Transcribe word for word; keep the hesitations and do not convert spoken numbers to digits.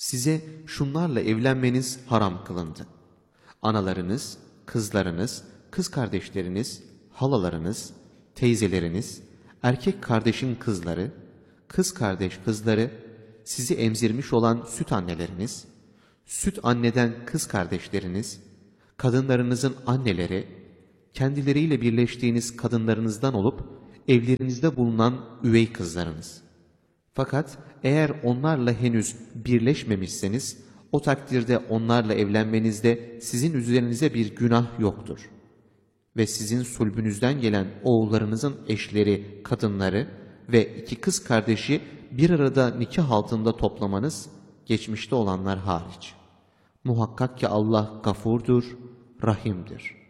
Size şunlarla evlenmeniz haram kılındı. Analarınız, kızlarınız, kız kardeşleriniz, halalarınız, teyzeleriniz, erkek kardeşin kızları, kız kardeş kızları, sizi emzirmiş olan süt anneleriniz, süt anneden kız kardeşleriniz, kadınlarınızın anneleri, kendileriyle birleştiğiniz kadınlarınızdan olup evlerinizde bulunan üvey kızlarınız. Fakat eğer onlarla henüz birleşmemişseniz, o takdirde onlarla evlenmenizde sizin üzerinize bir günah yoktur. Ve sizin sulbünüzden gelen oğullarınızın eşleri, kadınları ve iki kız kardeşi bir arada nikah altında toplamanız, geçmişte olanlar hariç. Muhakkak ki Allah gafurdur, rahimdir.